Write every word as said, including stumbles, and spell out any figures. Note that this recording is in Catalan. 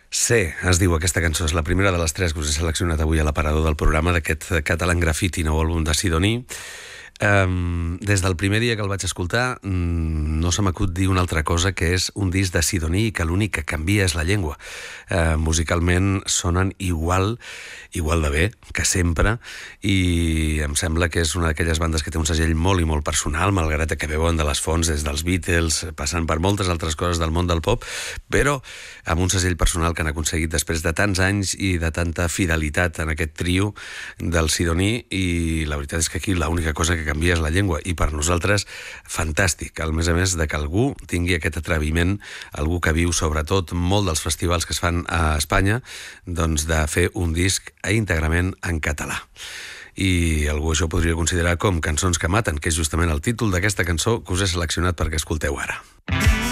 C, es diu aquesta cançó, és la primera de les tres que us he seleccionat avui a l'aparador del programa d'aquest Catalan Graffiti, nou àlbum de Sidoní. Um, des del primer dia que el vaig escoltar um, no se m'acut dir una altra cosa, que és un disc de Sidoní i que l'únic que canvia és la llengua. Uh, musicalment sonen igual, igual de bé que sempre, i em sembla que és una d'aquelles bandes que té un segell molt i molt personal, malgrat que veuen de les fonts des dels Beatles, passant per moltes altres coses del món del pop, però amb un segell personal que han aconseguit després de tants anys i de tanta fidelitat en aquest trio del Sidoní, i la veritat és que aquí l'única cosa que canvia és la llengua, i per nosaltres fantàstic, a més a més de que algú tingui aquest atreviment, algú que viu sobretot molt dels festivals que es fan a Espanya, doncs de fer un disc íntegrament en català. I algú això podria considerar com Cançons que maten, que és justament el títol d'aquesta cançó que us he seleccionat perquè escolteu ara.